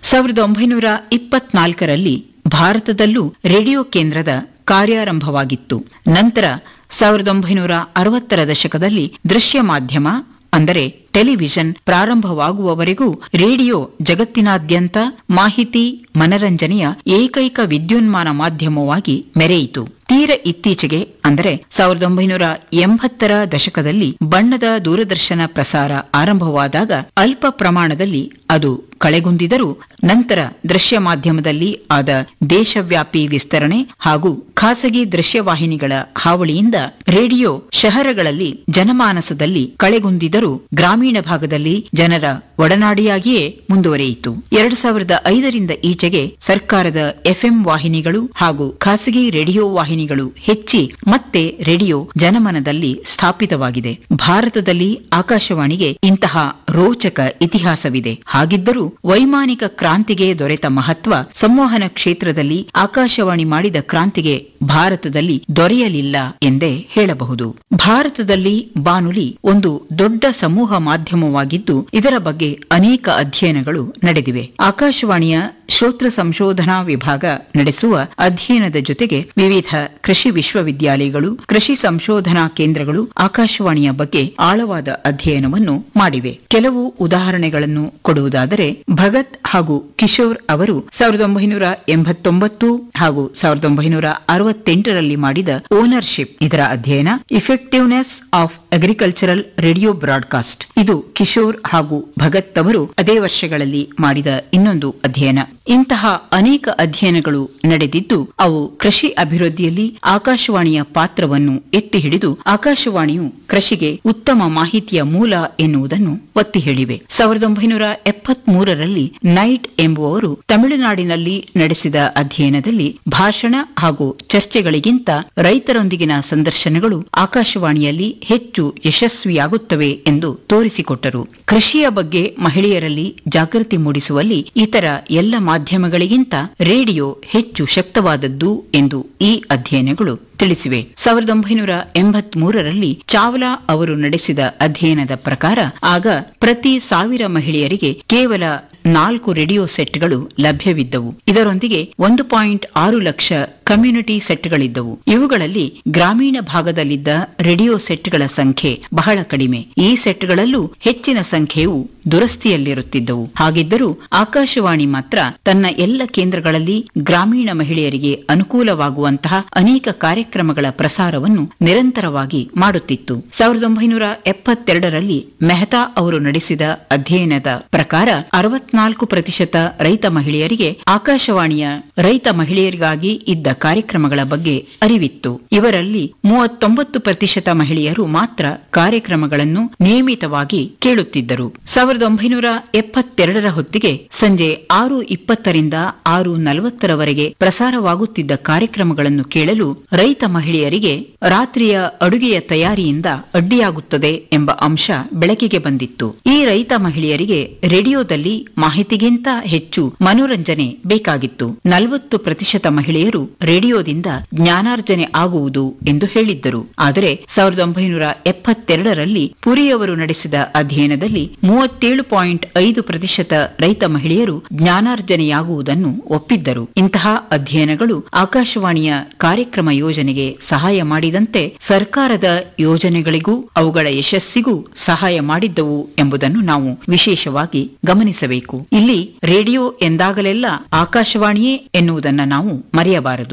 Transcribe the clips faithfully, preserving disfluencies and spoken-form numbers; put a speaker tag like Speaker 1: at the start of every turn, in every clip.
Speaker 1: ಸಾವಿರದ ಒಂಬೈನೂರ ಇಪ್ಪತ್ನಾಲ್ಕರಲ್ಲಿ ಭಾರತದಲ್ಲೂ ರೇಡಿಯೋ ಕೇಂದ್ರದ ಕಾರ್ಯಾರಂಭವಾಗಿತ್ತು. ನಂತರ ಸಾವಿರದ ಒಂಬೈನೂರ ಅರವತ್ತರ ದಶಕದಲ್ಲಿ ದೃಶ್ಯ ಮಾಧ್ಯಮ ಅಂದರೆ ಟೆಲಿವಿಷನ್ ಪ್ರಾರಂಭವಾಗುವವರೆಗೂ ರೇಡಿಯೋ ಜಗತ್ತಿನಾದ್ಯಂತ ಮಾಹಿತಿ ಮನರಂಜನೆಯ ಏಕೈಕ ವಿದ್ಯುನ್ಮಾನ ಮಾಧ್ಯಮವಾಗಿ ಮೆರೆಯಿತು. ತೀರ ಇತ್ತೀಚೆಗೆ ಅಂದರೆ ಸಾವಿರದ ಒಂಬೈನೂರ ಎಂಬತ್ತರ ದಶಕದಲ್ಲಿ ಬಣ್ಣದ ದೂರದರ್ಶನ ಪ್ರಸಾರ ಆರಂಭವಾದಾಗ ಅಲ್ಪ ಪ್ರಮಾಣದಲ್ಲಿ ಅದು ಕಳೆಗುಂದಿದರೂ ನಂತರ ದೃಶ್ಯ ಮಾಧ್ಯಮದಲ್ಲಿ ಆದ ದೇಶವ್ಯಾಪಿ ವಿಸ್ತರಣೆ ಹಾಗೂ ಖಾಸಗಿ ದೃಶ್ಯವಾಹಿನಿಗಳ ಹಾವಳಿಯಿಂದ ರೇಡಿಯೋ ಶಹರಗಳಲ್ಲಿ ಜನಮಾನಸದಲ್ಲಿ ಕಳೆಗುಂದಿದರೂ ಗ್ರಾಮೀಣ ಭಾಗದಲ್ಲಿ ಜನರ ಒಡನಾಡಿಯಾಗಿಯೇ ಮುಂದುವರಿಯಿತು. ಎರಡು ಸಾವಿರದ ಐದರಿಂದ ಈಚೆಗೆ ಸರ್ಕಾರದ ಎಫ್ಎಂ ವಾಹಿನಿಗಳು ಹಾಗೂ ಖಾಸಗಿ ರೇಡಿಯೋ ವಾಹಿನಿಗಳು ಹೆಚ್ಚಿ ಮತ್ತೆ ರೇಡಿಯೋ ಜನಮನದಲ್ಲಿ ಸ್ಥಾಪಿತವಾಗಿದೆ. ಭಾರತದಲ್ಲಿ ಆಕಾಶವಾಣಿಗೆ ಇಂತಹ ರೋಚಕ ಇತಿಹಾಸವಿದೆ. ಹಾಗಿದ್ದರೂ ವೈಮಾನಿಕ ಕ್ರಾಂತಿಗೆ ದೊರೆತ ಮಹತ್ವ ಸಂವಹನ ಕ್ಷೇತ್ರದಲ್ಲಿ ಆಕಾಶವಾಣಿ ಮಾಡಿದ ಕ್ರಾಂತಿಗೆ ಭಾರತದಲ್ಲಿ ದೊರೆಯಲಿಲ್ಲ ಎಂದೇ ಹೇಳಬಹುದು. ಭಾರತದಲ್ಲಿ ಬಾನುಲಿ ಒಂದು ದೊಡ್ಡ ಸಮೂಹ ಮಾಧ್ಯಮವಾಗಿದ್ದು ಇದರ ಬಗ್ಗೆ ಅನೇಕ ಅಧ್ಯಯನಗಳು ನಡೆದಿವೆ. ಆಕಾಶವಾಣಿಯ ಶ್ರೋತೃ ಸಂಶೋಧನಾ ವಿಭಾಗ ನಡೆಸುವ ಅಧ್ಯಯನದ ಜೊತೆಗೆ ವಿವಿಧ ಕೃಷಿ ವಿಶ್ವವಿದ್ಯಾಲಯಗಳು ಕೃಷಿ ಸಂಶೋಧನಾ ಕೇಂದ್ರಗಳು ಆಕಾಶವಾಣಿಯ ಬಗ್ಗೆ ಆಳವಾದ ಅಧ್ಯಯನವನ್ನು ಮಾಡಿವೆ. ಕೆಲವು ಉದಾಹರಣೆಗಳನ್ನು ಕೊಡುವುದಾದರೆ ಭಗತ್ ಹಾಗೂ ಕಿಶೋರ್ ಅವರು ಸಾವಿರದ ಒಂಬೈನೂರ ಎಂಬತ್ತೊಂಬತ್ತು ಹಾಗೂ ಸಾವಿರದ ಒಂಬೈನೂರ ಅರವತ್ತೆಂಟರಲ್ಲಿ ಮಾಡಿದ ಓನರ್ಶಿಪ್ ಇದರ ಅಧ್ಯಯನ, effectiveness of agricultural radio broadcast ಇದು ಕಿಶೋರ್ ಹಾಗೂ ಭಗತ್ ಅವರು ಅದೇ ವರ್ಷಗಳಲ್ಲಿ ಮಾಡಿದ ಇನ್ನೊಂದು ಅಧ್ಯಯನ. ಇಂತಹ ಅನೇಕ ಅಧ್ಯಯನಗಳು ನಡೆದಿದ್ದು ಅವು ಕೃಷಿ ಅಭಿವೃದ್ಧಿಯಲ್ಲಿ ಆಕಾಶವಾಣಿಯ ಪಾತ್ರವನ್ನು ಎತ್ತಿ ಹಿಡಿದು ಆಕಾಶವಾಣಿಯು ಕೃಷಿಗೆ ಉತ್ತಮ ಮಾಹಿತಿಯ ಮೂಲ ಎನ್ನುವುದನ್ನು ಒತ್ತಿ ಹೇಳಿವೆ. ಸಾವಿರದ ಒಂಬೈನೂರ ಎಪ್ಪತ್ತ್ ಮೂರರಲ್ಲಿ ನೈಟ್ ಎಂಬುವವರು ತಮಿಳುನಾಡಿನಲ್ಲಿ ನಡೆಸಿದ ಅಧ್ಯಯನದಲ್ಲಿ ಭಾಷಣ ಹಾಗೂ ಚರ್ಚೆಗಳಿಗಿಂತ ರೈತರೊಂದಿಗಿನ ಸಂದರ್ಶನಗಳು ಆಕಾಶವಾಣಿಯಲ್ಲಿ ಹೆಚ್ಚು ಯಶಸ್ವಿಯಾಗುತ್ತವೆ ಎಂದು ತೋರಿಸಿಕೊಟ್ಟರು. ಕೃಷಿಯ ಬಗ್ಗೆ ಮಹಿಳೆಯರಲ್ಲಿ ಜಾಗೃತಿ ಮೂಡಿಸುವಲ್ಲಿ ಇತರ ಎಲ್ಲ ಮಾಧ್ಯಮಗಳಿಗಿಂತ ರೇಡಿಯೋ ಹೆಚ್ಚು ಶಕ್ತವಾದದ್ದು ಎಂದು ಈ ಅಧ್ಯಯನಗಳು ತಿಳಿಸಿವೆ. ಸಾವಿರದ ಒಂಬೈನೂರ ಎಂಬತ್ತ್ ಮೂರರಲ್ಲಿ ಚಾವ್ಲಾ ಅವರು ನಡೆಸಿದ ಅಧ್ಯಯನದ ಪ್ರಕಾರ ಆಗ ಪ್ರತಿ ಸಾವಿರ ಮಹಿಳೆಯರಿಗೆ ಕೇವಲ ನಾಲ್ಕು ರೇಡಿಯೋ ಸೆಟ್ಗಳು ಲಭ್ಯವಿದ್ದವು. ಇದರೊಂದಿಗೆ ಒಂದು ಪಾಯಿಂಟ್ ಆರು ಲಕ್ಷ ಕಮ್ಯುನಿಟಿ ಸೆಟ್ಗಳಿದ್ದವು. ಇವುಗಳಲ್ಲಿ ಗ್ರಾಮೀಣ ಭಾಗದಲ್ಲಿದ್ದ ರೇಡಿಯೋ ಸೆಟ್ಗಳ ಸಂಖ್ಯೆ ಬಹಳ ಕಡಿಮೆ. ಈ ಸೆಟ್ಗಳಲ್ಲೂ ಹೆಚ್ಚಿನ ಸಂಖ್ಯೆಯು ದುರಸ್ತಿಯಲ್ಲಿರುತ್ತಿದ್ದವು. ಹಾಗಿದ್ದರೂ ಆಕಾಶವಾಣಿ ಮಾತ್ರ ತನ್ನ ಎಲ್ಲ ಕೇಂದ್ರಗಳಲ್ಲಿ ಗ್ರಾಮೀಣ ಮಹಿಳೆಯರಿಗೆ ಅನುಕೂಲವಾಗುವಂತಹ ಅನೇಕ ಕಾರ್ಯಕ್ರಮಗಳ ಪ್ರಸಾರವನ್ನು ನಿರಂತರವಾಗಿ ಮಾಡುತ್ತಿತ್ತು. ಸಾವಿರದ ಒಂಬೈನೂರ ಎಪ್ಪತ್ತೆರಡರಲ್ಲಿ ಮೆಹ್ತಾ ಅವರು ನಡೆಸಿದ ಅಧ್ಯಯನದ ಪ್ರಕಾರ ಅರವತ್ನಾಲ್ಕು ಪ್ರತಿಶತ ರೈತ ಮಹಿಳೆಯರಿಗೆ ಆಕಾಶವಾಣಿಯ ರೈತ ಮಹಿಳೆಯರಿಗಾಗಿ ಇದ್ದ ಕಾರ್ಯಕ್ರಮಗಳ ಬಗ್ಗೆ ಅರಿವಿತ್ತು. ಇವರಲ್ಲಿ ಮೂವತ್ತೊಂಬತ್ತು ಪ್ರತಿಶತ ಮಹಿಳೆಯರು ಮಾತ್ರ ಕಾರ್ಯಕ್ರಮಗಳನ್ನು ನಿಯಮಿತವಾಗಿ ಕೇಳುತ್ತಿದ್ದರು. ಸಾವಿರದ ಒಂಬೈನೂರ ಎಪ್ಪತ್ತೆರಡರ ಹೊತ್ತಿಗೆ ಸಂಜೆ ಆರು ಇಪ್ಪತ್ತರಿಂದ ಆರು ನಲವತ್ತರವರೆಗೆ ಪ್ರಸಾರವಾಗುತ್ತಿದ್ದ ಕಾರ್ಯಕ್ರಮಗಳನ್ನು ಕೇಳಲು ರೈತ ಮಹಿಳೆಯರಿಗೆ ರಾತ್ರಿಯ ಅಡುಗೆಯ ತಯಾರಿಯಿಂದ ಅಡ್ಡಿಯಾಗುತ್ತದೆ ಎಂಬ ಅಂಶ ಬೆಳಕಿಗೆ ಬಂದಿತ್ತು. ಈ ರೈತ ಮಹಿಳೆಯರಿಗೆ ರೇಡಿಯೋದಲ್ಲಿ ಮಾಹಿತಿಗಿಂತ ಹೆಚ್ಚು ಮನೋರಂಜನೆ ಬೇಕಾಗಿತ್ತು. ನಲವತ್ತು ಪ್ರತಿಶತ ಮಹಿಳೆಯರು ರೇಡಿಯೋದಿಂದ ಜ್ಞಾನಾರ್ಜನೆ ಆಗುವುದು ಎಂದು ಹೇಳಿದ್ದರು. ಆದರೆ ಸಾವಿರದ ಒಂಬೈನೂರ ಎಪ್ಪತ್ತೆರಡರಲ್ಲಿ ಪುರಿಯವರು ನಡೆಸಿದ ಅಧ್ಯಯನದಲ್ಲಿ ಮೂವತ್ತೇಳು ಪಾಯಿಂಟ್ ಐದು ಪ್ರತಿಶತ ರೈತ ಮಹಿಳೆಯರು ಜ್ಞಾನಾರ್ಜನೆಯಾಗುವುದನ್ನು ಒಪ್ಪಿದ್ದರು. ಇಂತಹ ಅಧ್ಯಯನಗಳು ಆಕಾಶವಾಣಿಯ ಕಾರ್ಯಕ್ರಮ ಯೋಜನೆಗೆ ಸಹಾಯ ಮಾಡಿದಂತೆ ಸರ್ಕಾರದ ಯೋಜನೆಗಳಿಗೂ ಅವುಗಳ ಯಶಸ್ಸಿಗೂ ಸಹಾಯ ಮಾಡಿದ್ದವು ಎಂಬುದನ್ನು ನಾವು ವಿಶೇಷವಾಗಿ ಗಮನಿಸಬೇಕು. ಇಲ್ಲಿ ರೇಡಿಯೋ ಎಂದಾಗಲೆಲ್ಲ ಆಕಾಶವಾಣಿಯೇ ಎನ್ನುವುದನ್ನು ನಾವು ಮರೆಯಬಾರದು.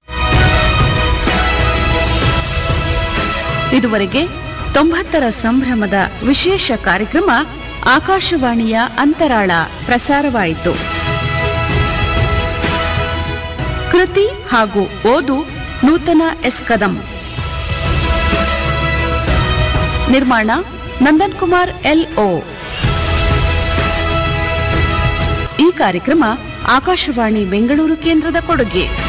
Speaker 2: ಇದುವರೆಗೆ ತೊಂಬತ್ತರ ಸಂಭ್ರಮದ ವಿಶೇಷ ಕಾರ್ಯಕ್ರಮ ಆಕಾಶವಾಣಿಯ ಅಂತರಾಳ ಪ್ರಸಾರವಾಯಿತು. ಕೃತಿ ಹಾಗೂ ಓದು ನೂತನ ಎಸ್ ಕದಂ. ನಿರ್ಮಾಣ ನಂದನ್ ಕುಮಾರ್ ಎಲ್ ಓ. ಈ ಕಾರ್ಯಕ್ರಮ ಆಕಾಶವಾಣಿ ಬೆಂಗಳೂರು ಕೇಂದ್ರದ ಕೊಡುಗೆ.